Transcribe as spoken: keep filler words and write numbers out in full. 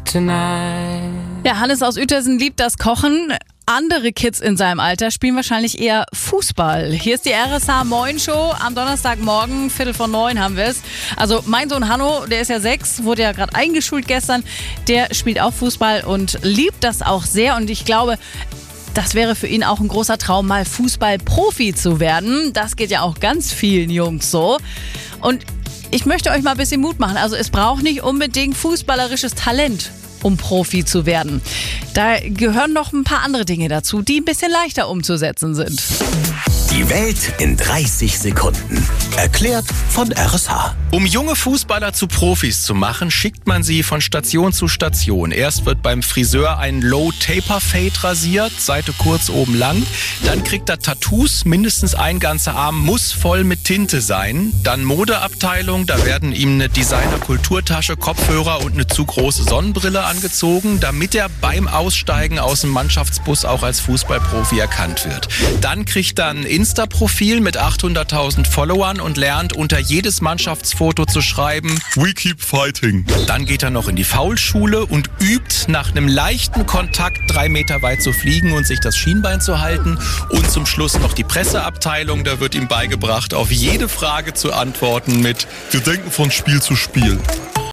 tonight. Ja, Hannes aus Uetersen liebt das Kochen. Andere Kids in seinem Alter spielen wahrscheinlich eher Fußball. Hier ist die R S H Moin Show. Am Donnerstagmorgen, Viertel vor neun haben wir es. Also mein Sohn Hanno, der ist ja sechs, wurde ja gerade eingeschult gestern. Der spielt auch Fußball und liebt das auch sehr. Und ich glaube, das wäre für ihn auch ein großer Traum, mal Fußballprofi zu werden. Das geht ja auch ganz vielen Jungs so. Und ich möchte euch mal ein bisschen Mut machen. Also es braucht nicht unbedingt fußballerisches Talent, um Profi zu werden. Da gehören noch ein paar andere Dinge dazu, die ein bisschen leichter umzusetzen sind. Die Welt in dreißig Sekunden. Erklärt von R S H. Um junge Fußballer zu Profis zu machen, schickt man sie von Station zu Station. Erst wird beim Friseur ein Low-Taper-Fade rasiert, Seite kurz, oben lang. Dann kriegt er Tattoos, mindestens ein ganzer Arm muss voll mit Tinte sein. Dann Modeabteilung, da werden ihm eine Designer-Kulturtasche, Kopfhörer und eine zu große Sonnenbrille angezogen, damit er beim Aussteigen aus dem Mannschaftsbus auch als Fußballprofi erkannt wird. Dann kriegt er ein Insta-Profil mit achthunderttausend Followern und lernt unter jedes Mannschaftsfoto zu schreiben "We keep fighting". Dann geht er noch in die Faulschule und übt, nach einem leichten Kontakt drei Meter weit zu fliegen und sich das Schienbein zu halten. Und zum Schluss noch die Presseabteilung, da wird ihm beigebracht, auf jede Frage zu antworten mit "Wir denken von Spiel zu Spiel".